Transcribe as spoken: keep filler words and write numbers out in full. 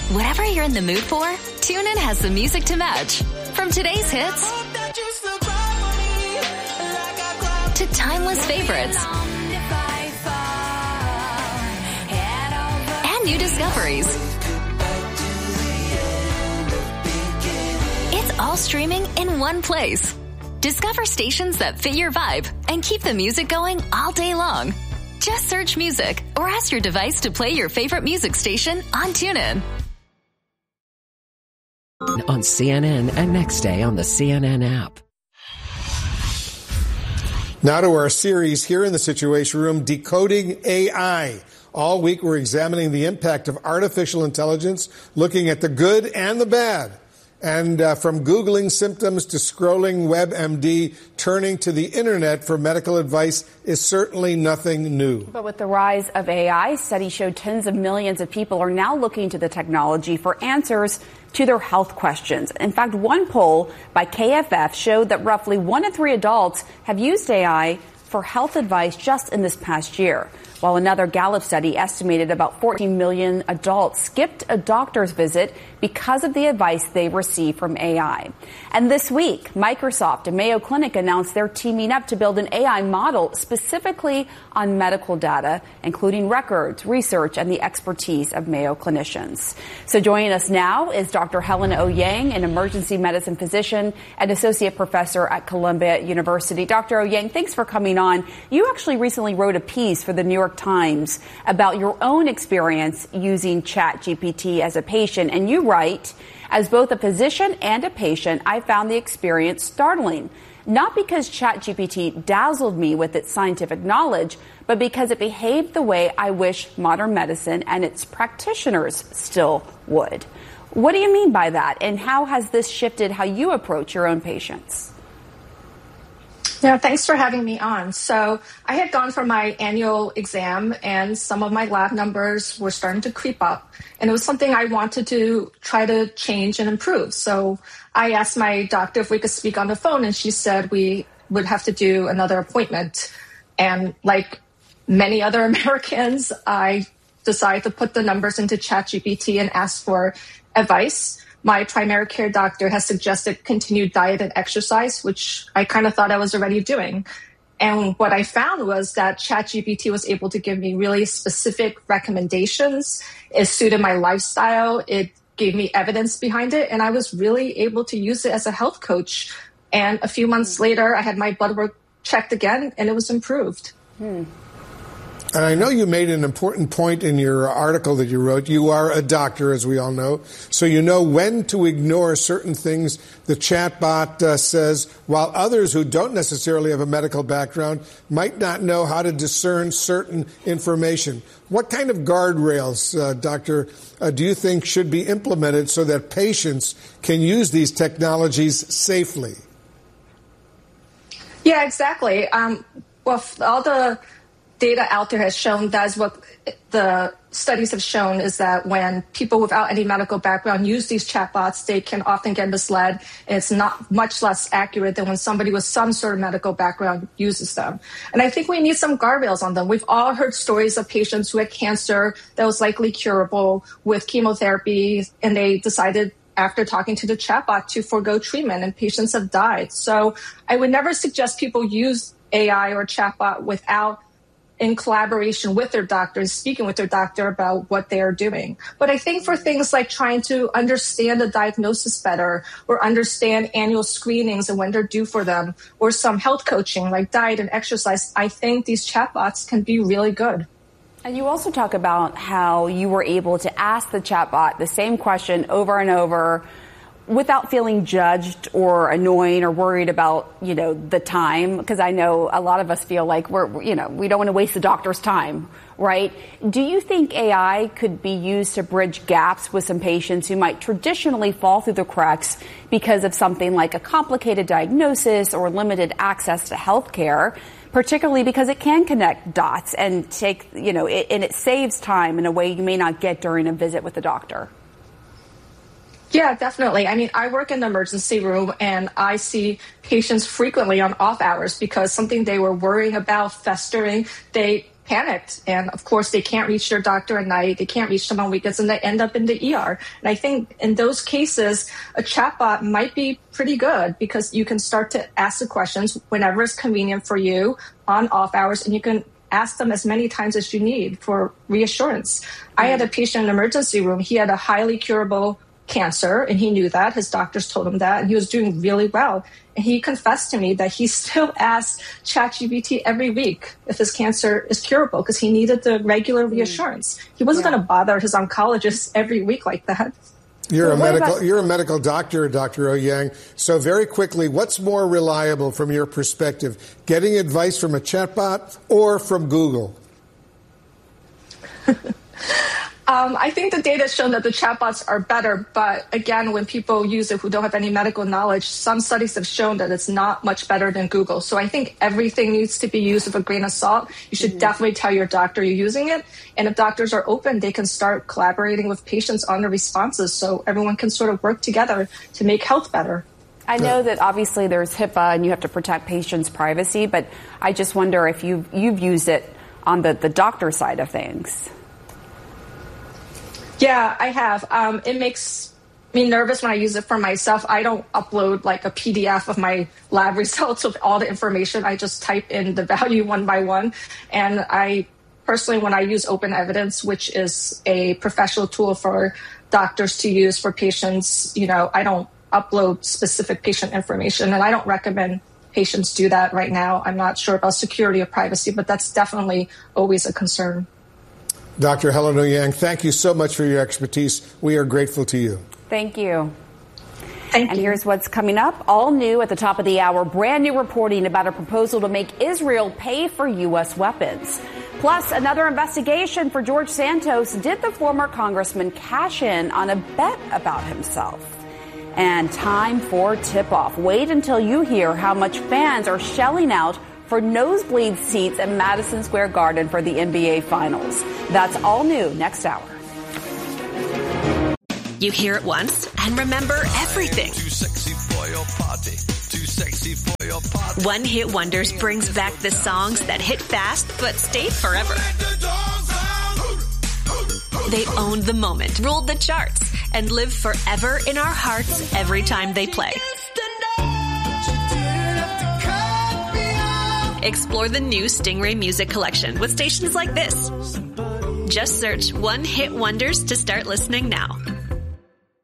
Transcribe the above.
Whatever you're in the mood for, TuneIn has the music to match. From today's hits to timeless favorites and new discoveries. It's all streaming in one place. Discover stations that fit your vibe and keep the music going all day long. Just search music or ask your device to play your favorite music station on TuneIn. On C N N and next day on the C N N app. Now to our series here in the Situation Room, Decoding A I. All week we're examining the impact of artificial intelligence, looking at the good and the bad. And uh, from Googling symptoms to scrolling WebMD, turning to the internet for medical advice is certainly nothing new. But with the rise of A I, studies show tens of millions of people are now looking to the technology for answers to their health questions. In fact, one poll by K F F showed that roughly one in three adults have used A I for health advice just in this past year, while another Gallup study estimated about fourteen million adults skipped a doctor's visit because of the advice they received from A I. And this week, Microsoft and Mayo Clinic announced they're teaming up to build an A I model specifically on medical data, including records, research, and the expertise of Mayo clinicians. So joining us now is Doctor Helen O. Yang, an emergency medicine physician and associate professor at Columbia University. Doctor O. Yang, thanks for coming on. You actually recently wrote a piece for the New York Times about your own experience using ChatGPT as a patient, and you write, as both a physician and a patient, I found the experience startling. Not because ChatGPT dazzled me with its scientific knowledge, but because it behaved the way I wish modern medicine and its practitioners still would. What do you mean by that, and how has this shifted how you approach your own patients? Yeah, thanks for having me on. So I had gone for my annual exam and some of my lab numbers were starting to creep up. And it was something I wanted to try to change and improve. So I asked my doctor if we could speak on the phone, and she said we would have to do another appointment. And like many other Americans, I decided to put the numbers into ChatGPT and ask for advice. My primary care doctor has suggested continued diet and exercise, which I kind of thought I was already doing. And what I found was that ChatGPT was able to give me really specific recommendations. It suited my lifestyle. It gave me evidence behind it. And I was really able to use it as a health coach. And a few months later, I had my blood work checked again, and it was improved. Hmm. And I know you made an important point in your article that you wrote. You are a doctor, as we all know, so you know when to ignore certain things the chatbot uh, says, while others who don't necessarily have a medical background might not know how to discern certain information. What kind of guardrails, uh, Doctor, uh, do you think should be implemented so that patients can use these technologies safely? Yeah, exactly. Um, well, all the data out there has shown that's what the studies have shown is that when people without any medical background use these chatbots, they can often get misled, and it's not much less accurate than when somebody with some sort of medical background uses them. And I think we need some guardrails on them. We've all heard stories of patients who had cancer that was likely curable with chemotherapy, and they decided after talking to the chatbot to forego treatment, and patients have died. So I would never suggest people use A I or chatbot without in collaboration with their doctor and speaking with their doctor about what they are doing. But I think for things like trying to understand the diagnosis better or understand annual screenings and when they're due for them, or some health coaching like diet and exercise, I think these chatbots can be really good. And you also talk about how you were able to ask the chatbot the same question over and over without feeling judged or annoying or worried about, you know, the time, because I know a lot of us feel like we're, you know, we don't want to waste the doctor's time, right? Do you think A I could be used to bridge gaps with some patients who might traditionally fall through the cracks because of something like a complicated diagnosis or limited access to health care, particularly because it can connect dots and take, you know, it, and it saves time in a way you may not get during a visit with a doctor? Yeah, definitely. I mean, I work in the emergency room and I see patients frequently on off hours because something they were worrying about festering, they panicked. And of course, they can't reach their doctor at night. They can't reach them on weekends, and they end up in the E R. And I think in those cases, a chatbot might be pretty good because you can start to ask the questions whenever it's convenient for you on off hours, and you can ask them as many times as you need for reassurance. Mm-hmm. I had a patient in the emergency room. He had a highly curable cancer, and he knew that. His doctors told him that, and he was doing really well. And he confessed to me that he still asks ChatGPT every week if his cancer is curable because he needed the regular reassurance. He wasn't yeah. going to bother his oncologist every week like that. You're a medical about- you're a medical doctor, Doctor Ouyang. So very quickly, what's more reliable from your perspective, getting advice from a chatbot or from Google? Um, I think the data has shown that the chatbots are better, but again, when people use it who don't have any medical knowledge, some studies have shown that it's not much better than Google. So I think everything needs to be used with a grain of salt. You should mm-hmm. definitely tell your doctor you're using it. And if doctors are open, they can start collaborating with patients on the responses so everyone can sort of work together to make health better. I know that obviously there's HIPAA and you have to protect patients' privacy, but I just wonder if you've, you've used it on the, the doctor side of things. Yeah, I have. Um, it makes me nervous when I use it for myself. I don't upload like a P D F of my lab results with all the information. I just type in the value one by one. And I personally, when I use Open Evidence, which is a professional tool for doctors to use for patients, you know, I don't upload specific patient information, and I don't recommend patients do that right now. I'm not sure about security or privacy, but that's definitely always a concern. Doctor Helen Ouyang, thank you so much for your expertise. We are grateful to you. Thank you. Thank and you. Here's what's coming up. All new at the top of the hour. Brand new reporting about a proposal to make Israel pay for U S weapons. Plus, another investigation for George Santos. Did the former congressman cash in on a bet about himself? And time for tip-off. Wait until you hear how much fans are shelling out for nosebleed seats at Madison Square Garden for the N B A Finals. That's all new next hour. You hear it once and remember everything. Too sexy for your party. Too sexy for your party. One Hit Wonders brings back the songs that hit fast but stayed forever. They owned the moment, ruled the charts, and live forever in our hearts every time they play. Explore the new Stingray Music Collection with stations like this. Just search One Hit Wonders to start listening now.